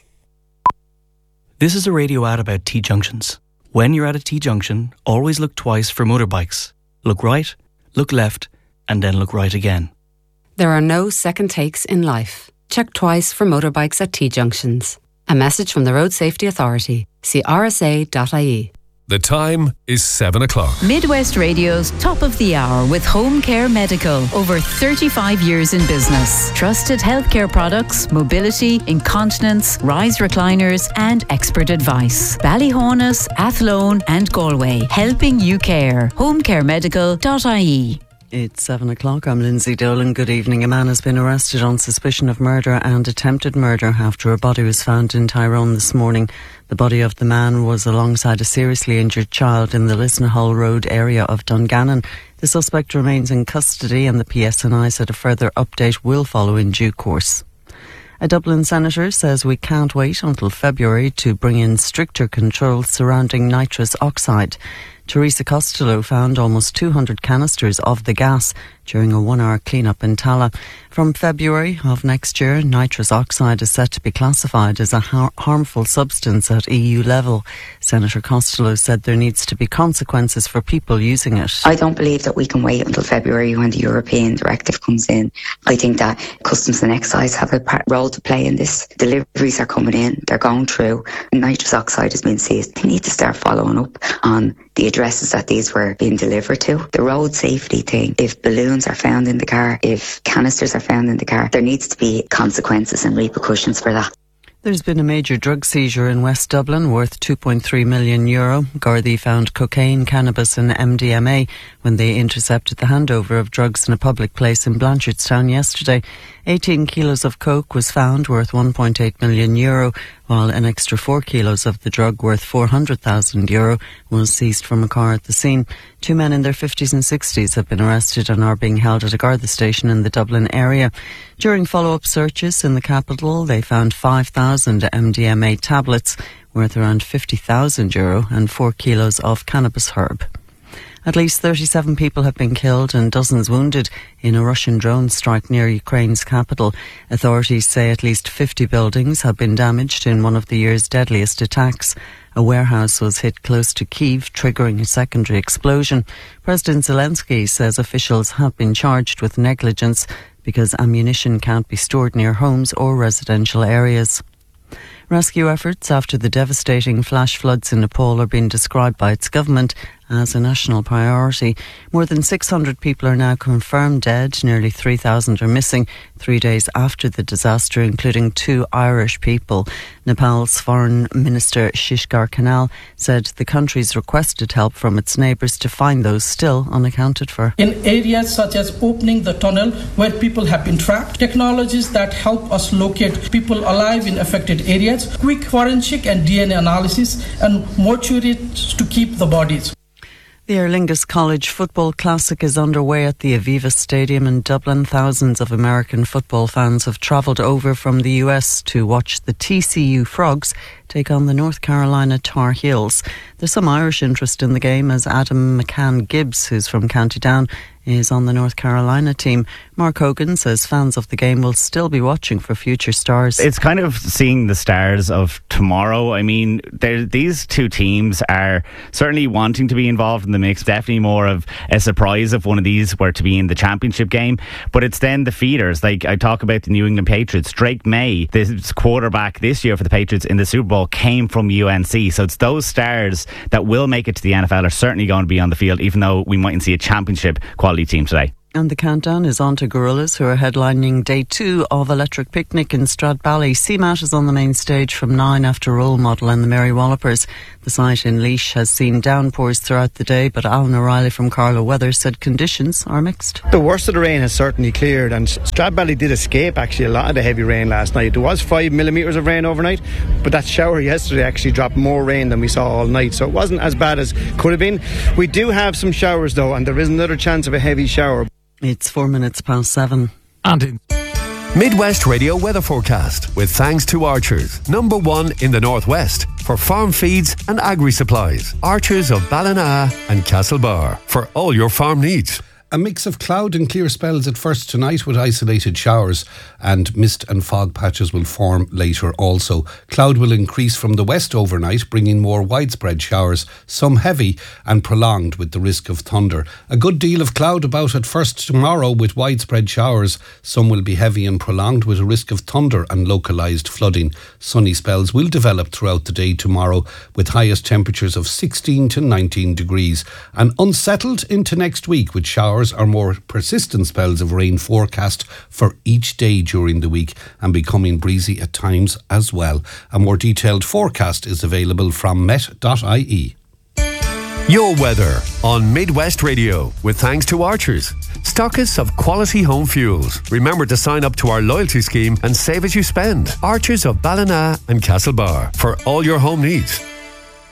This is a radio ad about T-junctions. When you're at a T-junction, always look twice for motorbikes. Look right, look left, and then look right again. There are no second takes in life. Check twice for motorbikes at T-junctions. A message from the Road Safety Authority. See R S A dot I E. The time is seven o'clock. Midwest Radio's Top of the Hour with Home Care Medical. Over thirty-five years in business. Trusted healthcare products, mobility, incontinence, rise recliners and expert advice. Ballyhonus, Athlone and Galway. Helping you care. home care medical dot I E. It's seven o'clock. I'm Lindsay Dolan. Good evening. A man has been arrested on suspicion of murder and attempted murder after a body was found in Tyrone this morning. The body of the man was alongside a seriously injured child in the Lisnahull Road area of Dungannon. The suspect remains in custody and the P S N I said a further update will follow in due course. A Dublin senator says we can't wait until February to bring in stricter controls surrounding nitrous oxide. Teresa Costello found almost two hundred canisters of the gas during a one-hour clean-up in Tallaght. From February of next year, nitrous oxide is set to be classified as a har- harmful substance at E U level. Senator Costello said there needs to be consequences for people using it. I don't believe that we can wait until February when the European directive comes in. I think that Customs and Excise have a part- role to play in this. Deliveries are coming in, they're going through, nitrous oxide has been seized. They need to start following up on the addresses that these were being delivered to. The road safety thing, if balloons are found in the car, if canisters are found in the car, there needs to be consequences and repercussions for that. There's been a major drug seizure in West Dublin worth two point three million euro. Gardaí found cocaine, cannabis and M D M A when they intercepted the handover of drugs in a public place in Blanchardstown yesterday. eighteen kilos of coke was found worth one point eight million euro, while an extra four kilos of the drug worth four hundred thousand euro was seized from a car at the scene. Two men in their fifties and sixties have been arrested and are being held at a Garda station in the Dublin area. During follow-up searches in the capital, they found five thousand M D M A tablets worth around fifty thousand euro and four kilos of cannabis herb. At least thirty-seven people have been killed and dozens wounded in a Russian drone strike near Ukraine's capital. Authorities say at least fifty buildings have been damaged in one of the year's deadliest attacks. A warehouse was hit close to Kyiv, triggering a secondary explosion. President Zelensky says officials have been charged with negligence. because ammunition can't be stored near homes or residential areas. Rescue efforts after the devastating flash floods in Nepal are being described by its government as a national priority. More than six hundred people are now confirmed dead. Nearly three thousand are missing three days after the disaster, including two Irish people. Nepal's Foreign Minister Shishkar Kanal said the country's requested help from its neighbours to find those still unaccounted for. In areas such as opening the tunnel where people have been trapped, technologies that help us locate people alive in affected areas, quick forensic and D N A analysis, and mortuaries to keep the bodies. The Aer Lingus College Football Classic is underway at the Aviva Stadium in Dublin. Thousands of American football fans have travelled over from the U S to watch the T C U Frogs take on the North Carolina Tar Heels. There's some Irish interest in the game as Adam McCann Gibbs, who's from County Down, is on the North Carolina team. Mark Hogan says fans of the game will still be watching for future stars. It's kind of seeing the stars of tomorrow. I mean, these two teams are certainly wanting to be involved in the mix. Definitely more of a surprise if one of these were to be in the championship game. But it's then the feeders. Like I talk about the New England Patriots. Drake May, this quarterback this year for the Patriots in the Super Bowl, came from U N C. So it's those stars that will make it to the N F L are certainly going to be on the field, even though we mightn't see a championship quality team today. And the countdown is on to Gorillas, who are headlining day two of Electric Picnic in Stradbally. C MAT is on the main stage from nine after Role Model and the Mary Wallopers. The site in Laois has seen downpours throughout the day, but Alan O'Reilly from Carlow Weather said conditions are mixed. The worst of the rain has certainly cleared, and Stradbally did escape actually a lot of the heavy rain last night. There was five millimetres of rain overnight, but that shower yesterday actually dropped more rain than we saw all night, so it wasn't as bad as could have been. We do have some showers though, and there is another chance of a heavy shower. It's four minutes past seven. And in Midwest Radio weather forecast with thanks to Archers, number one in the Northwest for farm feeds and agri supplies. Archers of Ballina and Castlebar for all your farm needs. A mix of cloud and clear spells at first tonight with isolated showers, and mist and fog patches will form later also. Cloud will increase from the west overnight, bringing more widespread showers, some heavy and prolonged with the risk of thunder. A good deal of cloud about at first tomorrow with widespread showers. Some will be heavy and prolonged with a risk of thunder and localised flooding. Sunny spells will develop throughout the day tomorrow with highest temperatures of sixteen to nineteen degrees. And unsettled into next week with showers or more persistent spells of rain forecast for each day during the week, and becoming breezy at times as well. A more detailed forecast is available from met dot I E. Your weather on Midwest Radio with thanks to Archers, stockists of quality home fuels. Remember to sign up to our loyalty scheme and save as you spend. Archers of Ballina and Castlebar for all your home needs.